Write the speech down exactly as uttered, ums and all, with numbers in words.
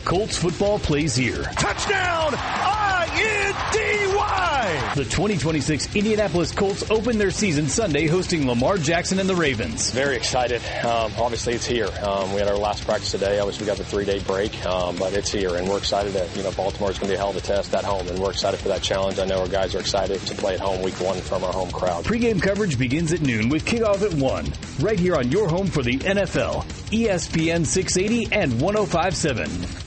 Colts football plays here. Touchdown! I N D Y! The twenty twenty-six Indianapolis Colts open their season Sunday hosting Lamar Jackson and the Ravens. Very excited. Um, obviously, it's here. Um, we had our last practice today. Obviously, we got the three-day break, um, but it's here, and we're excited that, you know, Baltimore's going to be a hell of a test at home, and we're excited for that challenge. I know our guys are excited to play at home week one from our home crowd. Pre-game coverage begins at noon with kickoff at one, right here on your home for the N F L, E S P N six eighty and one oh five point seven.